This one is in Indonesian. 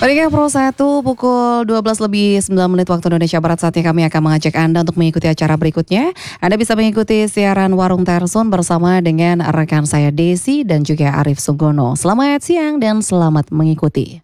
Baiknya Pro 1 pukul 12 lebih 9 menit waktu Indonesia Barat, saatnya kami akan mengajak Anda untuk mengikuti acara berikutnya. Anda bisa mengikuti siaran Warung Tersun bersama dengan rekan saya Desi dan juga Arif Sugono. Selamat siang dan selamat mengikuti.